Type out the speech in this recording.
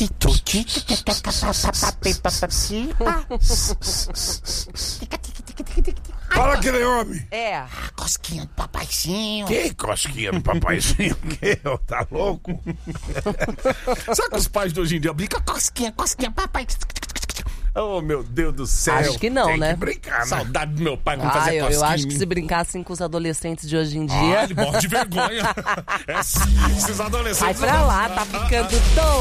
Fala que nem homem. Cosquinha do papaizinho. Que cosquinha no papaizinho? Que? Tá louco? Será que os pais de hoje em dia brincam? Cosquinha, papai. Oh, meu Deus do céu. Acho que não, Tem né? que brincar, né? Saudade do meu pai quando fazia Eu cosquinha acho em que mim. se brincassem com os adolescentes de hoje em dia... Ele morre de vergonha. Esses adolescentes... Vai pra lá, tá ficando doido.